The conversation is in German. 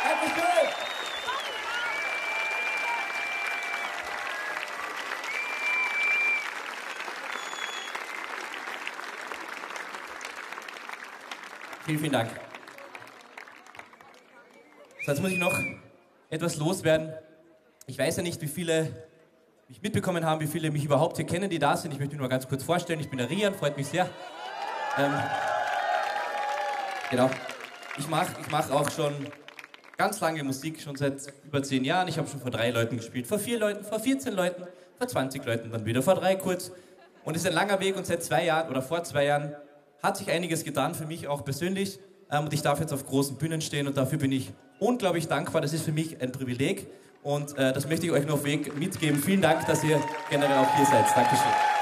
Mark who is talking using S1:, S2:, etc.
S1: Dankeschön. Vielen, vielen Dank. So, jetzt muss ich noch etwas loswerden. Ich weiß ja nicht, wie viele mich mitbekommen haben, wie viele mich überhaupt hier kennen, die da sind. Ich möchte mich nur ganz kurz vorstellen. Ich bin der Rian, freut mich sehr. Genau. Ich mach auch schon ganz lange Musik, schon seit über 10 Jahren. Ich habe schon vor 3 Leuten gespielt, vor 4 Leuten, vor 14 Leuten, vor 20 Leuten, dann wieder vor 3 kurz. Und es ist ein langer Weg und seit 2 Jahren oder vor 2 Jahren hat sich einiges getan für mich auch persönlich. Und ich darf jetzt auf großen Bühnen stehen und dafür bin ich unglaublich dankbar. Das ist für mich ein Privileg und das möchte ich euch noch auf Weg mitgeben. Vielen Dank, dass ihr generell auch hier seid. Dankeschön.